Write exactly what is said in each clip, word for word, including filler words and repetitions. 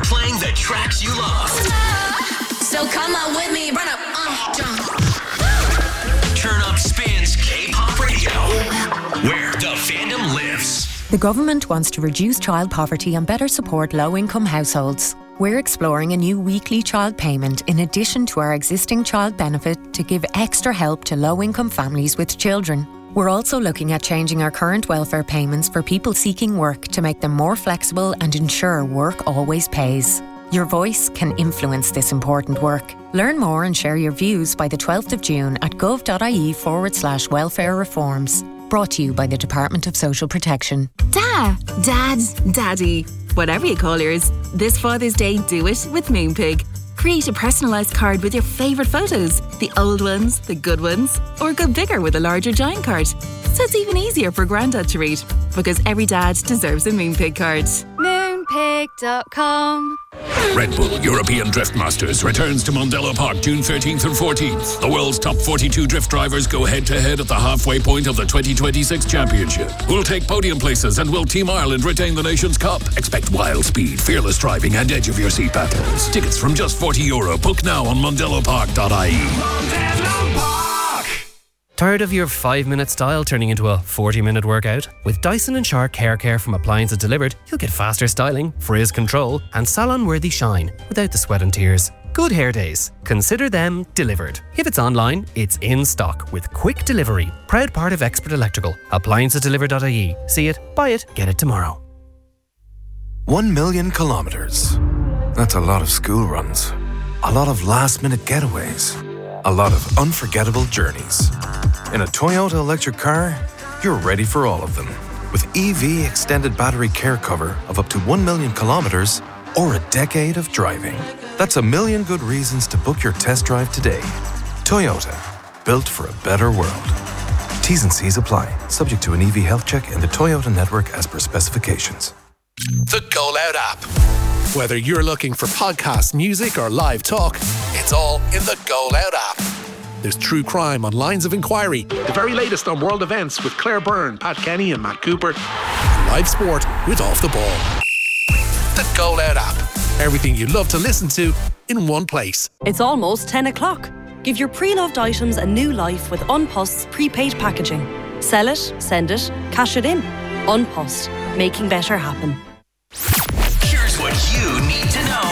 playing the tracks you love. So come on with me, run up, uh, jump. Turn Up Spins K-pop radio, where the fandom lives. The government wants to reduce child poverty and better support low-income households. We're exploring a new weekly child payment in addition to our existing child benefit to give extra help to low-income families with children. We're also looking at changing our current welfare payments for people seeking work to make them more flexible and ensure work always pays. Your voice can influence this important work. Learn more and share your views by the twelfth of June at gov.ie forward slash welfare reforms. Brought to you by the Department of Social Protection. Da, Dad, Daddy, whatever you call yours. This Father's Day, do it with Moonpig. Create a personalised card with your favourite photos. The old ones, the good ones, or go bigger with a larger giant card. So it's even easier for Grandad to read. Because every dad deserves a Moonpig card. Moonpig dot com. Red Bull European Drift Masters returns to Mondello Park June thirteenth and fourteenth. The world's top forty-two drift drivers go head-to-head at the halfway point of the twenty twenty-six Championship. Who'll take podium places and will Team Ireland retain the Nations Cup? Expect wild speed, fearless driving and edge of your seat battles. Tickets from just forty euro. Book now on mondello park dot I E. Mondello Park! Tired of your five-minute style turning into a forty-minute workout? With Dyson and Shark Hair Care from Appliances Delivered, you'll get faster styling, frizz control, and salon-worthy shine without the sweat and tears. Good hair days. Consider them delivered. If it's online, it's in stock with quick delivery. Proud part of Expert Electrical. appliances delivered dot I E. See it, buy it, get it tomorrow. One million kilometres. That's a lot of school runs. A lot of last-minute getaways. A lot of unforgettable journeys. In a Toyota electric car, you're ready for all of them. With E V extended battery care cover of up to one million kilometres or a decade of driving. That's a million good reasons to book your test drive today. Toyota, built for a better world. T's and C's apply, subject to an E V health check in the Toyota network as per specifications. The Go Loud app. Whether you're looking for podcast, music or live talk, it's all in the Go Loud app. There's true crime on Lines of Inquiry, the very latest on world events with Claire Byrne, Pat Kenny and Matt Cooper, and live sport with Off the Ball. The Go Loud app. Everything you love to listen to in one place. It's almost ten o'clock. Give your pre-loved items a new life with Unpost's prepaid packaging. Sell it, send it, cash it in. Unpost, making better happen. Here's what you need to know.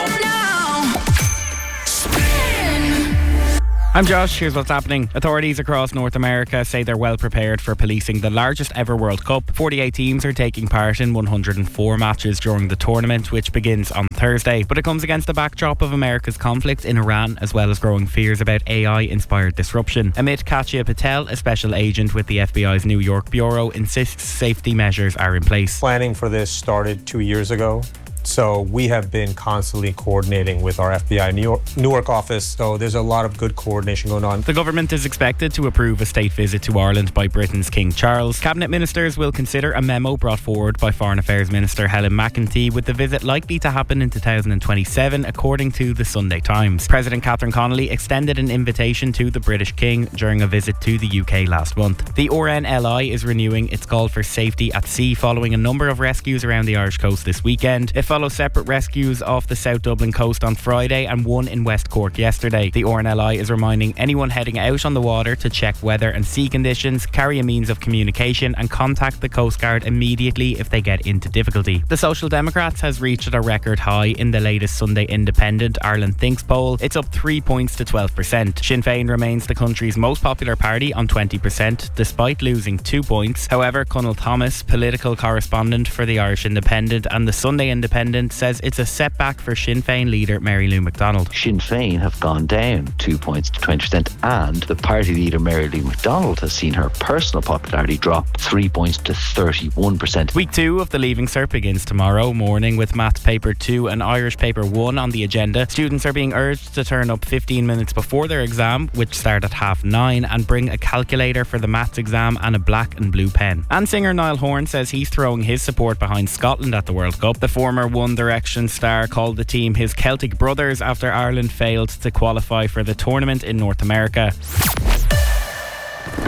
I'm Josh, here's what's happening. Authorities across North America say they're well prepared for policing the largest ever World Cup. forty-eight teams are taking part in one hundred four matches during the tournament, which begins on Thursday. But it comes against the backdrop of America's conflict in Iran, as well as growing fears about A I-inspired disruption. Amit Katya Patel, a special agent with the F B I's New York bureau, insists safety measures are in place. Planning for this started two years ago. So we have been constantly coordinating with our F B I New York, Newark office. So there's a lot of good coordination going on. The government is expected to approve a state visit to Ireland by Britain's King Charles. Cabinet ministers will consider a memo brought forward by Foreign Affairs Minister Helen McEntee, with the visit likely to happen in two thousand twenty-seven, according to the Sunday Times. President Catherine Connolly extended an invitation to the British King during a visit to the U K last month. The R N L I is renewing its call for safety at sea following a number of rescues around the Irish coast this weekend. It follow separate rescues off the South Dublin coast on Friday and one in West Cork yesterday. The R N L I is reminding anyone heading out on the water to check weather and sea conditions, carry a means of communication and contact the Coast Guard immediately if they get into difficulty. The Social Democrats has reached a record high in the latest Sunday Independent Ireland Thinks poll. It's up three points to twelve percent. Sinn Féin remains the country's most popular party on twenty percent, despite losing two points. However, Conal Thomas, political correspondent for the Irish Independent and the Sunday Independent, says it's a setback for Sinn Féin leader Mary Lou McDonald. Sinn Féin have gone down two points to twenty percent, and the party leader Mary Lou McDonald has seen her personal popularity drop three points to thirty-one percent. Week two of the Leaving Cert begins tomorrow morning with Maths Paper two and Irish Paper one on the agenda. Students are being urged to turn up fifteen minutes before their exam, which start at half nine, and bring a calculator for the maths exam and a black and blue pen. And singer Niall Horan says he's throwing his support behind Scotland at the World Cup. The former One Direction star called the team his Celtic brothers after Ireland failed to qualify for the tournament in North America.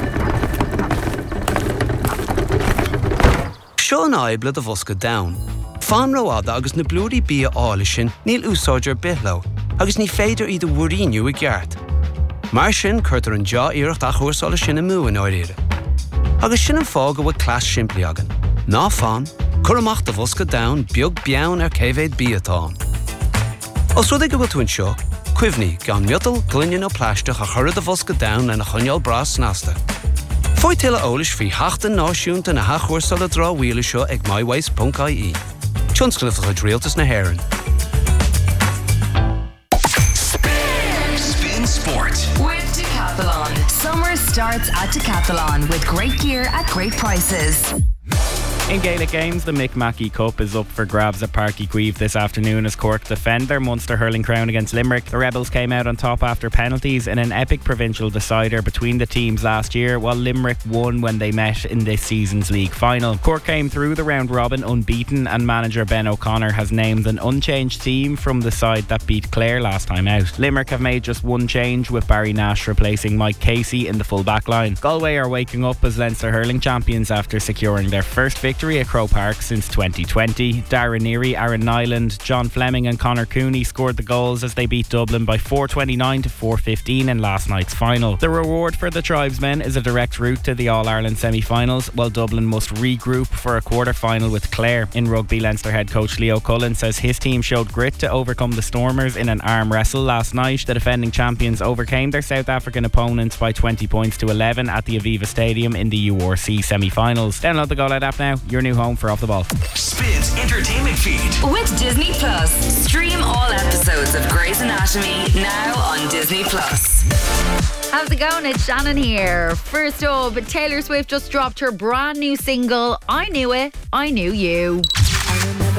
Sean Ible the Vuska down. Fan roáda agus na blúdaí bí ála sin níl úsáidir bithló, agus ní féidir iad bhuaíniu i gceart. Mar sin chuirtar an deá iirecht a chuirsála sin na múin áiríre. Agus sin an fág go bhfuil clas siimplí agan. Ná fan, chur amach do bhosca dain beag beann ar céhhéad bí atá. Os rud go bhfuil tú an seo, cuimhní gan miotal glunne ó pláisteach a chur do bhosca dain na chuneal bras násta. Foioi tuile eolais fhí heachtain náisiúnta na hachuirsála drá bhuaile seo ag myways dot I E. Tionscnifach a dríaltas na hÉireann. Spin Sport with Decathlon. Summer starts at Decathlon with great gear at great prices. In Gaelic games, the Mick Mackey Cup is up for grabs at Páirc Uí Chaoimh this afternoon as Cork defend their Munster hurling crown against Limerick. The Rebels came out on top after penalties in an epic provincial decider between the teams last year, while Limerick won when they met in this season's league final. Cork came through the round robin unbeaten, and manager Ben O'Connor has named an unchanged team from the side that beat Clare last time out. Limerick have made just one change, with Barry Nash replacing Mike Casey in the full back line. Galway are waking up as Leinster hurling champions after securing their first victory Victory at Croke Park since twenty twenty. Darren Neary, Aaron Nyland, John Fleming and Conor Cooney scored the goals as they beat Dublin by four twenty-nine to four fifteen in last night's final. The reward for the tribesmen is a direct route to the All-Ireland semi-finals, while Dublin must regroup for a quarter-final with Clare. In rugby, Leinster head coach Leo Cullen says his team showed grit to overcome the Stormers in an arm wrestle last night. The defending champions overcame their South African opponents by twenty points to eleven at the Aviva Stadium in the U R C semi-finals. Download the Go Loud app now, your new home for Off the Ball. Spins entertainment feed with Disney Plus. Stream all episodes of Grey's Anatomy now on Disney Plus. How's it going? It's Shannon here. First up, Taylor Swift just dropped her brand new single, I Knew It, I Knew You.